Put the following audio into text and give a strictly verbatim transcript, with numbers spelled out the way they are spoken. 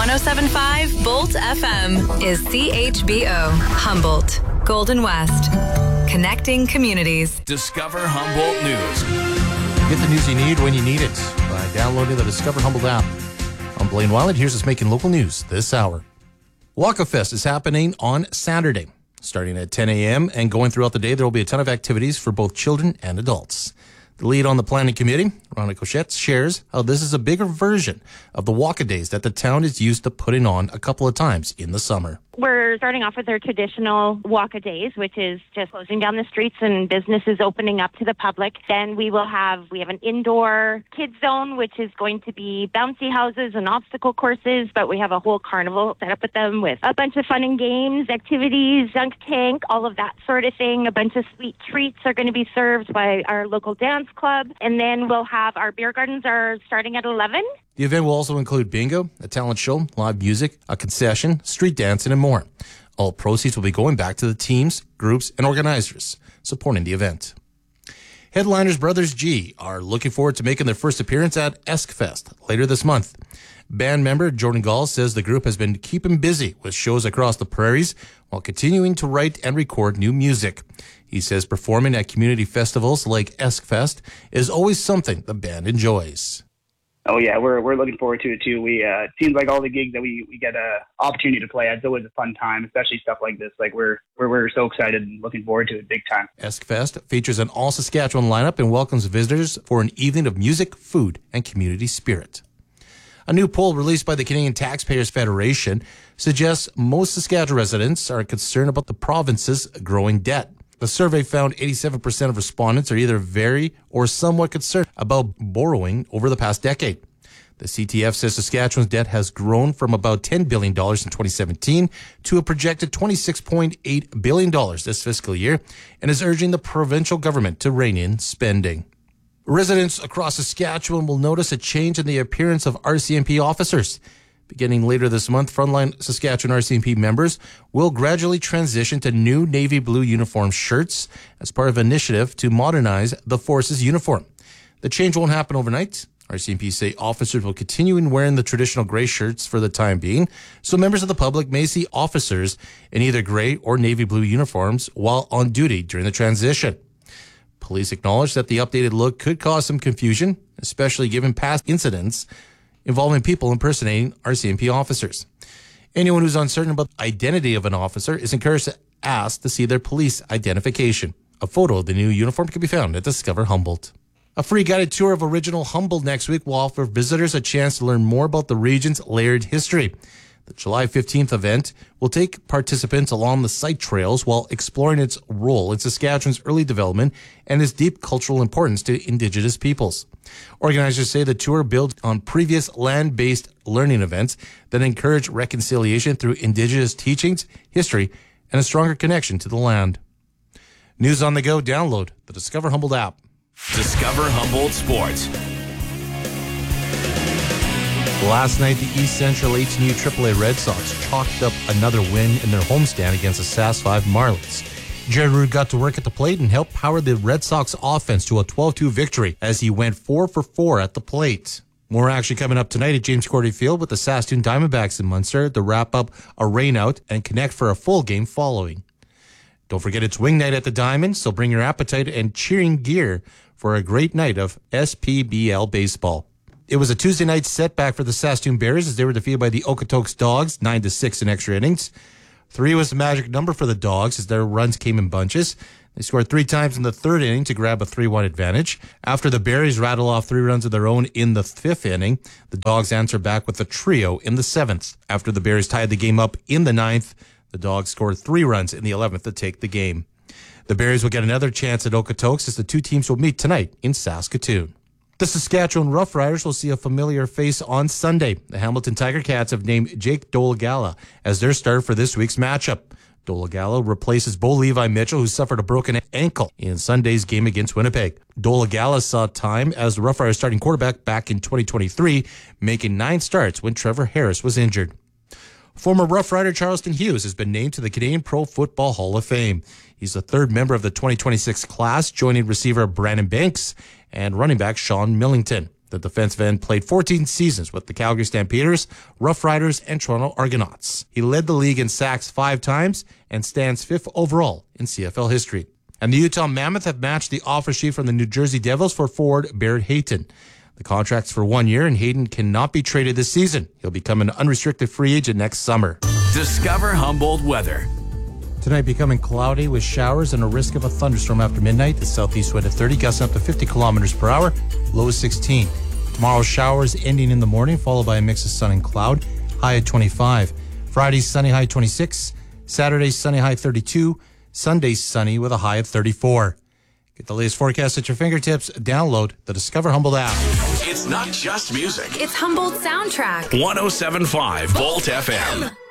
one oh seven point five Bolt F M is C H B O, Humboldt, Golden West. Connecting communities. Discover Humboldt News. Get the news you need when you need it by downloading the Discover Humboldt app. I'm Blaine Weiland. Here's what's making local news this hour. Waka Fest is happening on Saturday. Starting at ten a.m. and going throughout the day, there will be a ton of activities for both children and adults. The lead on the planning committee, Rhonda Cochette, shares how this is a bigger version of the Waka Days that the town is used to putting on a couple of times in the summer. We're starting off with our traditional Waka Days, which is just closing down the streets and businesses opening up to the public. Then we will have, we have an indoor kids zone, which is going to be bouncy houses and obstacle courses, but we have a whole carnival set up with them with a bunch of fun and games, activities, dunk tank, all of that sort of thing. A bunch of sweet treats are going to be served by our local dance club. And then we'll have our beer gardens are starting at eleven. The event will also include bingo, a talent show, live music, a concession, street dancing, and more. All proceeds will be going back to the teams, groups, and organizers supporting the event. Headliners Brothers G are looking forward to making their first appearance at EskFest later this month. Band member Jordan Gall says the group has been keeping busy with shows across the prairies while continuing to write and record new music. He says performing at community festivals like EskFest is always something the band enjoys. Oh yeah, we're we're looking forward to it too. We uh, it seems like all the gigs that we, we get a opportunity to play at, it's always a fun time, especially stuff like this. Like we're we're we're so excited and looking forward to it big time. EskFest features an all Saskatchewan lineup and welcomes visitors for an evening of music, food, and community spirit. A new poll released by the Canadian Taxpayers Federation suggests most Saskatchewan residents are concerned about the province's growing debt. The survey found eighty-seven percent of respondents are either very or somewhat concerned about borrowing over the past decade. The C T F says Saskatchewan's debt has grown from about ten billion dollars in twenty seventeen to a projected twenty-six point eight billion dollars this fiscal year and is urging the provincial government to rein in spending. Residents across Saskatchewan will notice a change in the appearance of R C M P officers. Beginning later this month, frontline Saskatchewan R C M P members will gradually transition to new navy blue uniform shirts as part of an initiative to modernize the force's uniform. The change won't happen overnight. R C M P say officers will continue in wearing the traditional gray shirts for the time being, so members of the public may see officers in either gray or navy blue uniforms while on duty during the transition. Police acknowledge that the updated look could cause some confusion, especially given past incidents involving people impersonating R C M P officers. Anyone who's uncertain about the identity of an officer is encouraged to ask to see their police identification. A photo of the new uniform can be found at Discover Humboldt. A free guided tour of original Humboldt next week will offer visitors a chance to learn more about the region's layered history. The July fifteenth event will take participants along the site trails while exploring its role in Saskatchewan's early development and its deep cultural importance to Indigenous peoples. Organizers say the tour builds on previous land-based learning events that encourage reconciliation through Indigenous teachings, history, and a stronger connection to the land. News on the go, download the Discover Humboldt app. Discover Humboldt Sports. Last night, the East Central eighteen U triple A Red Sox chalked up another win in their homestand against the S A S five Marlins. Jared Root got to work at the plate and helped power the Red Sox offense to a twelve two victory as he went four for four at the plate. More action coming up tonight at James Cordy Field with the Saskatoon Diamondbacks in Munster to wrap up a rainout and connect for a full game following. Don't forget it's wing night at the Diamond, so bring your appetite and cheering gear for a great night of S P B L baseball. It was a Tuesday night setback for the Saskatoon Bears as they were defeated by the Okotoks Dogs, nine to six in extra innings. Three was the magic number for the Dogs as their runs came in bunches. They scored three times in the third inning to grab a three one advantage. After the Berries rattle off three runs of their own in the fifth inning, the Dogs answered back with a trio in the seventh. After the Berries tied the game up in the ninth, the Dogs scored three runs in the eleventh to take the game. The Berries will get another chance at Okotoks as the two teams will meet tonight in Saskatoon. The Saskatchewan Roughriders will see a familiar face on Sunday. The Hamilton Tiger Cats have named Jake Dolegala as their starter for this week's matchup. Dolegala replaces Bo Levi Mitchell, who suffered a broken ankle in Sunday's game against Winnipeg. Dolegala saw time as the Roughriders starting quarterback back in twenty twenty-three, making nine starts when Trevor Harris was injured. Former Rough Rider Charleston Hughes has been named to the Canadian Pro Football Hall of Fame. He's the third member of the twenty twenty-six class, joining receiver Brandon Banks and running back Sean Millington. The defensive end played fourteen seasons with the Calgary Stampeders, Rough Riders, and Toronto Argonauts. He led the league in sacks five times and stands fifth overall in C F L history. And the Utah Mammoth have matched the offer sheet from the New Jersey Devils for forward Barrett Hayton. The contract's for one year, and Hayton cannot be traded this season. He'll become an unrestricted free agent next summer. Discover Humboldt weather. Tonight becoming cloudy with showers and a risk of a thunderstorm after midnight. The southeast wind at thirty, gusting up to fifty kilometers per hour. Low is sixteen. Tomorrow showers ending in the morning, followed by a mix of sun and cloud. High at twenty-five. Friday sunny, high twenty-six. Saturday sunny, high thirty-two. Sunday sunny with a high of thirty-four. Get the latest forecast at your fingertips. Download the Discover Humboldt app. It's not just music. It's Humboldt Soundtrack. one oh seven point five Volt F M.